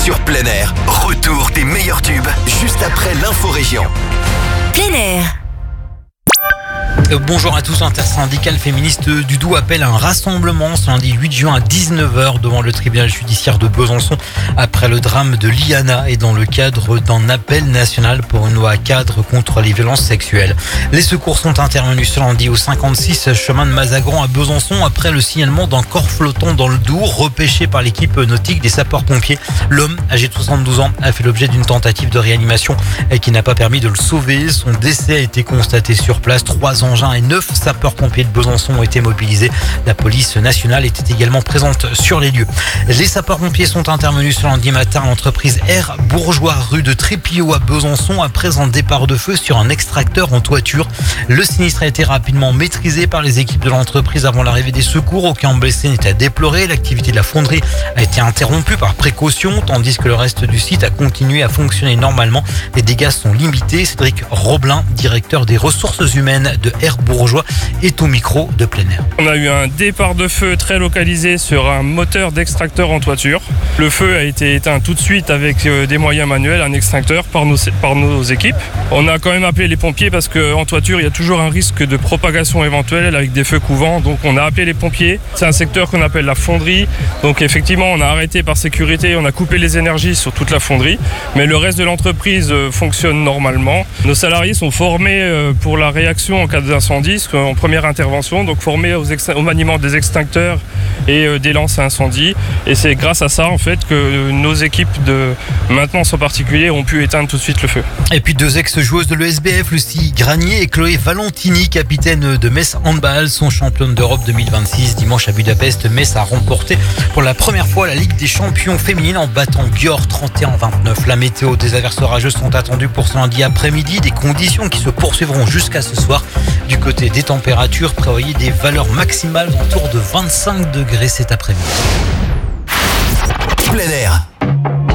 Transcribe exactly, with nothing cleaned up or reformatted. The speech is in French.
Sur Plein Air, retour des meilleurs tubes, juste après l'info-région. Plein Air. Bonjour à tous, l'intersyndicale féministe du Doubs appelle à un rassemblement ce lundi huit juin à dix-neuf heures devant le tribunal judiciaire de Besançon après le drame de Liana et dans le cadre d'un appel national pour une loi cadre contre les violences sexuelles. Les secours sont intervenus ce lundi au cinquante-six chemin de Mazagran à Besançon après le signalement d'un corps flottant dans le Doubs repêché par l'équipe nautique des sapeurs-pompiers. L'homme, âgé de soixante-douze ans, a fait l'objet d'une tentative de réanimation qui n'a pas permis de le sauver. Son décès a été constaté sur place. Trois engins et neuf sapeurs-pompiers de Besançon ont été mobilisés. La police nationale était également présente sur les lieux. Les sapeurs-pompiers sont intervenus ce lundi matin à l'entreprise Air Bourgeois rue de Trépiaud à Besançon après un départ de feu sur un extracteur en toiture. Le sinistre a été rapidement maîtrisé par les équipes de l'entreprise avant l'arrivée des secours. Aucun blessé n'est à déplorer. L'activité de la fonderie a été interrompue par précaution tandis que le reste du site a continué à fonctionner normalement. Les dégâts sont limités. Cédric Roblin, directeur des ressources humaines de Air Bourgeois, est au micro de Plein Air. On a eu un départ de feu très localisé sur un moteur d'extracteur en toiture. Le feu a été éteint tout de suite avec des moyens manuels, un extracteur par nos, par nos équipes. On a quand même appelé les pompiers parce qu'en toiture, il y a toujours un risque de propagation éventuelle avec des feux couvants. Donc on a appelé les pompiers. C'est un secteur qu'on appelle la fonderie. Donc effectivement, on a arrêté par sécurité, on a coupé les énergies sur toute la fonderie. Mais le reste de l'entreprise fonctionne normalement. Nos salariés sont formés pour la réaction en cas d'incendie, en première intervention, donc formés aux ext- au maniement des extincteurs et euh, des lances à incendie. Et c'est grâce à ça en fait que nos équipes de maintenance en particulier ont pu éteindre tout de suite le feu. Et puis deux ex-joueuses de l'E S B F, Lucie Granier et Chloé Valentini, capitaine de Metz Handball, sont championnes d'Europe deux mille vingt-six. Dimanche à Budapest, Metz a remporté pour la première fois la Ligue des champions féminines en battant Győr trente et un à vingt-neuf. La météo, des averses orageuses sont attendues pour ce lundi après-midi, des conditions qui se poursuivront jusqu'à ce soir. Du côté des températures, prévoyez des valeurs maximales autour de vingt-cinq degrés cet après-midi. Plein Air.